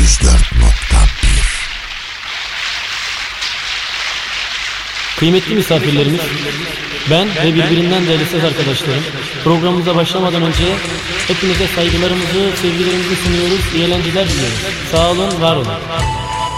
Kıymetli misafirlerimiz, ben ve birbirinden değerli ses arkadaşlarım, programımıza başlamadan önce hepinize saygılarımızı, sevgilerimizi sunuyoruz, iyi eğlenceler diliyoruz. Sağ olun, var olun.